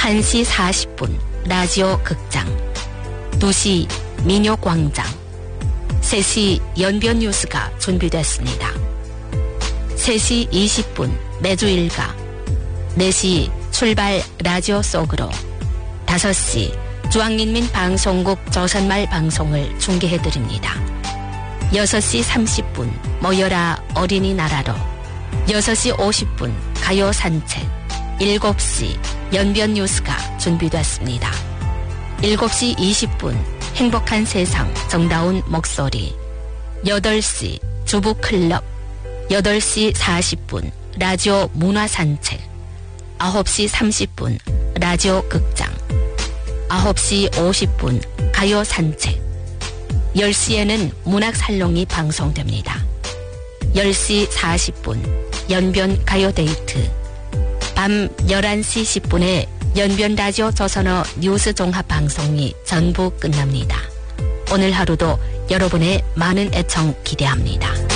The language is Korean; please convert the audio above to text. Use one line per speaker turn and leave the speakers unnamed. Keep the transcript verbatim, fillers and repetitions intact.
한 시 사십 분 라디오 극장, 두 시 민요광장, 세 시 연변 뉴스가 준비됐습니다. 세 시 이십 분 매주일가, 네 시 출발 라디오 속으로, 다섯 시 중앙인민 방송국 조선말 방송을 중계해드립니다. 여섯 시 삼십 분 모여라 어린이나라로, 여섯 시 오십 분 가요 산책, 일곱 시 연변 뉴스가 준비됐습니다. 일곱 시 이십 분 행복한 세상 정다운 목소리, 여덟 시 주부 클럽, 여덟 시 사십 분 라디오 문화 산책, 아홉 시 삼십 분 라디오 극장, 아홉 시 오십 분 가요 산책, 열 시에는 문학 살롱이 방송됩니다. 열 시 사십 분 연변 가요 데이트, 밤 열한 시 십 분에 연변 라디오 조선어 뉴스 종합 방송이 전부 끝납니다. 오늘 하루도 여러분의 많은 애청 기대합니다.